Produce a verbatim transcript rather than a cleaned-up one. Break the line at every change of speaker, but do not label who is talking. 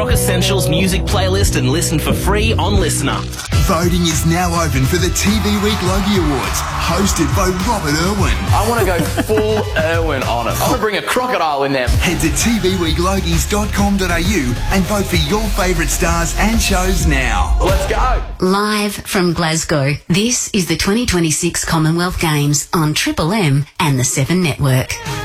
Rock Essentials music playlist and listen for free on Listener.
Voting is now open for the T V Week Logie Awards, hosted by Robert Irwin.
I want to go full Irwin on it. I want to bring a crocodile in there.
Head to t v week logies dot com dot a u and vote for your favourite stars and shows now.
Let's go.
Live from Glasgow, this is the twenty twenty-six Commonwealth Games on Triple M and the Seven Network.